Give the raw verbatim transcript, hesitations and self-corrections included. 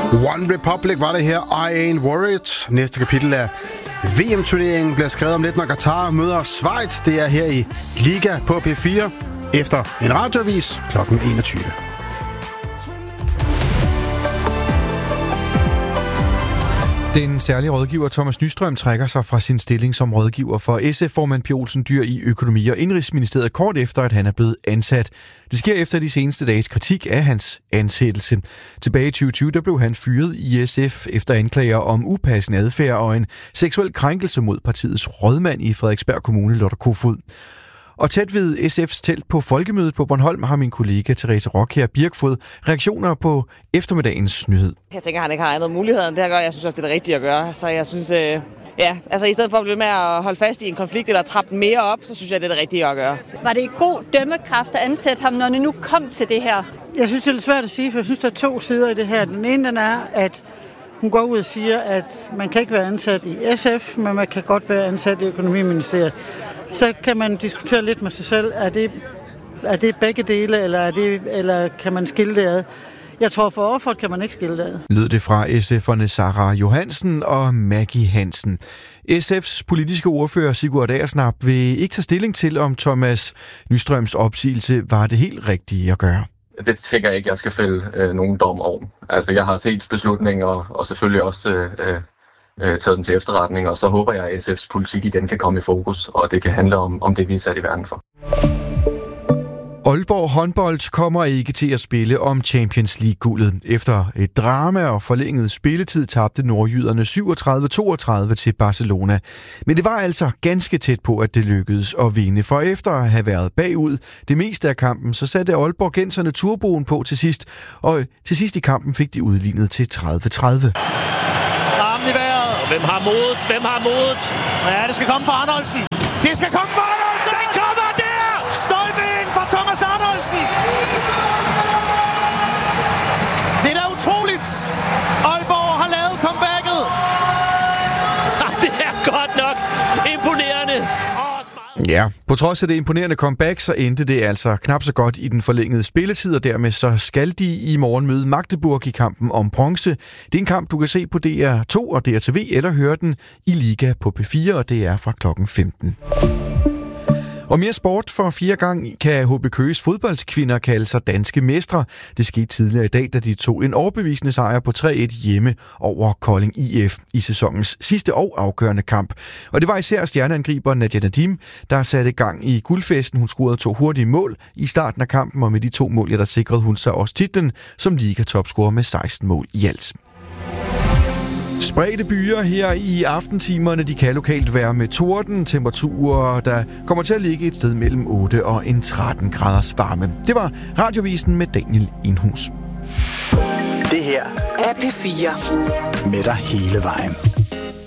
One Republic var det her. I Ain't Worried. Næste kapitel af V M-turneringen bliver skrevet om lidt, når Qatar møder Schweiz. Det er her i Liga på P fire efter en radioavis klokken enogtyve. Den særlige rådgiver Thomas Nystrøm trækker sig fra sin stilling som rådgiver for S F-formand Pia Olsen Dyhr i Økonomi- og Indenrigsministeriet kort efter, at han er blevet ansat. Det sker efter de seneste dages kritik af hans ansættelse. Tilbage i tyve tyve der blev han fyret i S F efter anklager om upassende adfærd og en seksuel krænkelse mod partiets rådmand i Frederiksberg Kommune, Lotte Kofod. Og tæt ved S F's telt på Folkemødet på Bornholm har min kollega Therese Rockher Birkfod reaktioner på eftermiddagens nyhed. Jeg tænker, at han ikke har andet muligheder end det at gøre. Jeg synes også, det er det rigtige at gøre. Så jeg synes, øh, ja, altså i stedet for at blive med at holde fast i en konflikt eller trappe den mere op, så synes jeg, det er det rigtige at gøre. Var det god dømmekraft at ansætte ham, når det nu kom til det her? Jeg synes, det er lidt svært at sige, for jeg synes, der er to sider i det her. Den ene den er, at hun går ud og siger, at man kan ikke være ansat i S F, men man kan godt være ansat i Økonomiministeriet. Så kan man diskutere lidt med sig selv, er det, er det begge dele, eller, er det, eller kan man skille det ad? Jeg tror, for offeret kan man ikke skille det ad. Lød det fra S F'erne Sarah Johansen og Maggie Hansen. S F's politiske ordfører Sigurd Agersnap vil ikke tage stilling til, om Thomas Nystrøms opsigelse var det helt rigtige at gøre. Det tænker jeg ikke, jeg skal fælde øh, nogen dom over. Altså, jeg har set beslutningen, og, og selvfølgelig også øh, øh, taget den til efterretning, og så håber jeg, at S F's politik igen kan komme i fokus, og det kan handle om, om det, vi er sat i verden for. Aalborg håndbold kommer ikke til at spille om Champions League-guldet. Efter et drama og forlænget spilletid tabte nordjyderne syvogtredive toogtredive til Barcelona. Men det var altså ganske tæt på, at det lykkedes at vinde, for efter at have været bagud det meste af kampen, så satte Aalborgenserne turboen på til sidst, og til sidst i kampen fik de udlignet til tredive tredive. Armen i vejret. Hvem har modet? Hvem har modet? Ja, det skal komme fra Arnoldsen. Det skal komme fra Arnoldsen! Den kommer der! Støjben fra Thomas Arnoldsen! Det er da utroligt! Aalborg har lavet comebacket! Det er godt nok imponerende! Ja, på trods af det imponerende comeback, så endte det altså knap så godt i den forlængede spilletid, og dermed så skal de i morgen møde Magdeburg i kampen om bronze. Det er en kamp, du kan se på D R to og D R T V, eller høre den i Liga på P fire, og det er fra klokken femten. Og mere sport for fire gang kan H B Køges fodboldkvinder kalde sig danske mestre. Det skete tidligere i dag, da de tog en overbevisende sejr på tre et hjemme over Kolding I F i sæsonens sidste og afgørende kamp. Og det var især stjerneangriber Nadia Nadim, der satte gang i guldfesten. Hun scorede to hurtige mål i starten af kampen, og med de to mål, ja, der sikrede hun sig også titlen som liga-topscorer med seksten mål i alt. Spredte byer her i aftentimerne, de kan lokalt være med torden, temperaturer, der kommer til at ligge et sted mellem otte og en tretten graders varme. Det var Radiovisen med Daniel Indhus. Det her er P fire med dig hele vejen.